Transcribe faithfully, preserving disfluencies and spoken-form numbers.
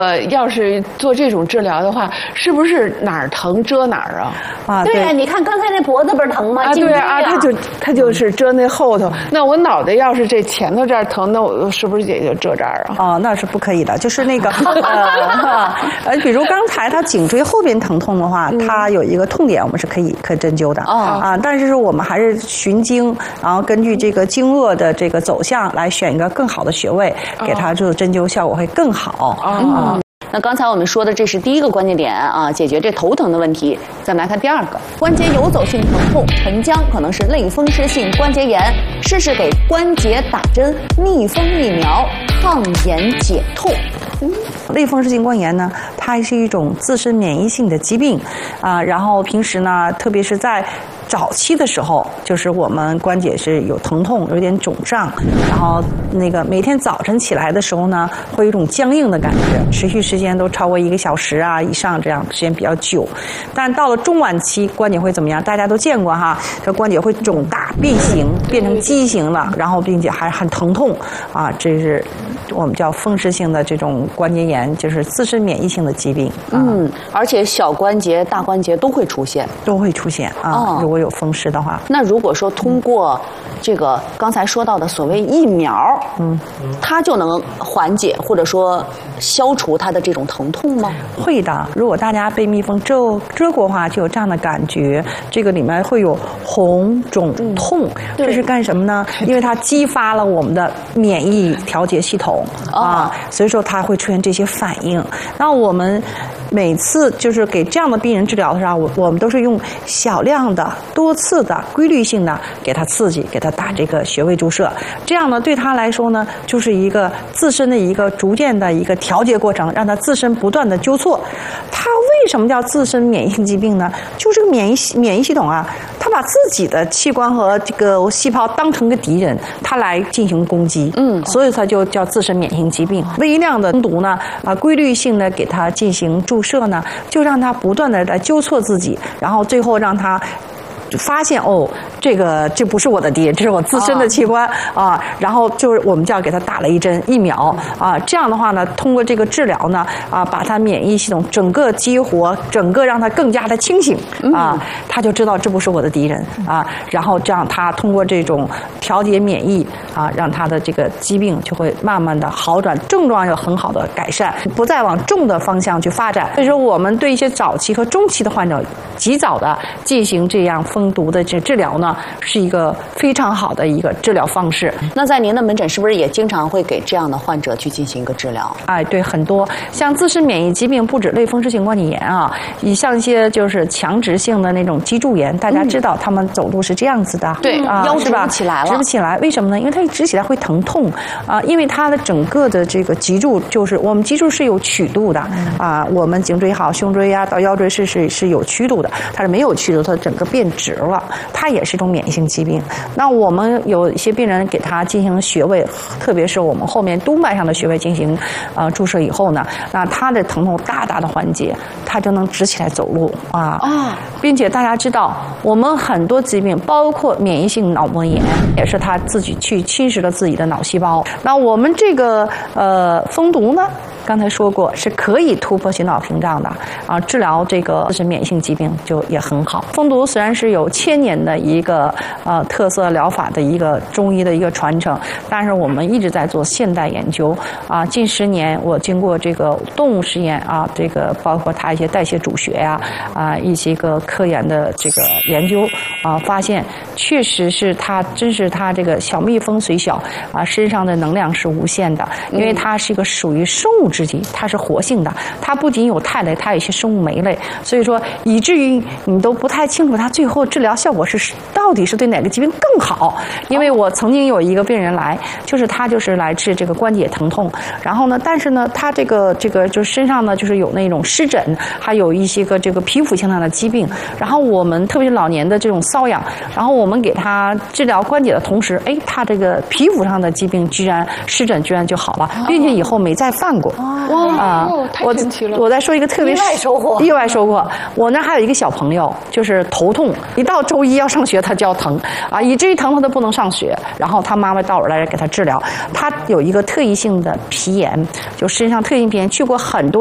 呃，要是做这种治疗的话，是不是哪儿疼遮哪儿啊？ 啊，对呀，你看刚才那脖子不是疼吗？ 啊，对啊，他就他就是遮那后头。那我脑袋要是这前头这儿疼，那我是不是也就遮这儿啊？ 哦，那是不可以的。就是那个呃呃，比如刚才他颈椎后边疼痛的话，他有一个痛点，我们是可以可以针灸的啊。但是我们还是循经，然后根据这个经络的这个走向来选一个更好的穴位，给他做针灸效果会更好啊。 那刚才我们说的这是第一个关键点啊，解决这头疼的问题。再来看第二个，关节游走性疼痛沉僵可能是类风湿性关节炎，试试给关节打针逆风疫苗，抗炎解痛。 嗯，类风湿性关节炎呢，它是一种自身免疫性的疾病啊。然后平时呢，特别是在早期的时候，就是我们关节是有疼痛，有点肿胀，然后那个每天早晨起来的时候呢，会有一种僵硬的感觉，持续时间都超过一个小时啊以上，这样时间比较久。但到了中晚期，关节会怎么样？大家都见过哈，这关节会肿大、变形，变成畸形了，然后并且还很疼痛啊，这是我们叫风湿性的这种关节炎，就是自身免疫性的疾病。啊、 嗯，而且小关节、大关节都会出现， 都会出现啊。哦、如果有风湿的话， 那如果说通过这个刚才说到的所谓疫苗，嗯，它就能缓解或者说消除它的这种疼痛吗？ 会的。如果大家被蜜蜂蛰蛰过的话，就有这样的感觉，这个里面会有红、肿、痛，嗯、这是干什么呢？因为它激发了我们的免疫调节系统、哦、啊，所以说它会出现这些反应。那我们每次就是给这样的病人治疗的时候，我我们都是用小量的、多次的、规律性的给他刺激，给他打这个穴位注射。这样呢，对他来说呢，就是一个自身的一个逐渐的一个调节过程，让他自身不断的纠错。他为什么叫自身免疫性疾病呢？就这个免疫免疫系统啊，他把自己的器官和这个细胞当成个敌人，他来进行攻击。嗯，所以他就叫自身免疫性疾病。微量的攻毒呢，啊，规律性的给他进行注射呢，就让他不断的来纠错自己，然后最后让他发现哦，这个这不是我的敌人，这是我自身的器官啊。然后就是我们就要给他打了一针疫苗啊。这样的话呢，通过这个治疗呢啊，把他免疫系统整个激活，整个让他更加的清醒啊，他就知道这不是我的敌人啊。然后这样他通过这种调节免疫啊，让他的这个疾病就会慢慢的好转，症状有很好的改善，不再往重的方向去发展。所以说，我们对一些早期和中期的患者，及早的进行这样蜂毒的这治疗呢，是一个非常好的一个治疗方式。 那在您的门诊是不是也经常会给这样的患者去进行一个治疗？ 哎，对，很多像自身免疫疾病，不止类风湿性关节炎啊，你像一些就是强直性的那种脊柱炎，大家知道他们走路是这样子的， 嗯、对，啊、腰直不起来了， 直不起来，为什么呢？因为它一直起来会疼痛啊，因为它的整个的这个脊柱就是我们脊柱是有曲度的啊，我们颈椎好，胸椎呀、啊、到腰椎是是是有曲度的，它是没有曲度，它整个变直了，它也是一种免疫性疾病。那我们有一些病人给他进行穴位，特别是我们后面督脉上的穴位进行呃注射以后呢，那他的疼痛大大的缓解，他就能直起来走路啊。啊，并且大家知道，我们很多疾病，包括免疫性脑膜炎，也是他自己去侵蚀了自己的脑细胞。那我们这个呃蜂毒呢，刚才说过是可以突破心脑屏障的啊，治疗这个自身免疫性疾病就也很好。蜂毒虽然是有千年的一个呃特色疗法的一个中医的一个传承，但是我们一直在做现代研究啊。近十年，我经过这个动物实验啊，这个包括它一些代谢主学呀啊一些个科研的这个研究啊，发现确实是它真是它这个小蜜蜂虽小啊，身上的能量是无限的，因为它是一个属于生物制剂，它是活性的，它不仅有肽类，它有一些生物酶类，所以说以至于你都不太清楚它最后治疗效果是到底是对哪个疾病更好。因为我曾经有一个病人来，就是他就是来治这个关节疼痛，然后呢，但是呢，他这个这个就是身上呢就是有那种湿疹，还有一些个这个皮肤性上的疾病，然后我们特别是老年的这种瘙痒，然后我们给他治疗关节的同时，哎，他这个皮肤上的疾病居然湿疹居然就好了，并且以后没再犯过。 哇啊哦，太我神奇了！ 我再说一个特别意外收获意外收获。我那还有一个小朋友，就是头痛，一到周一要上学他就要疼啊，以至于疼他都不能上学。然后他妈妈到我这儿来给他治疗，他有一个特异性的皮炎，就身上特异性皮炎，去过很多。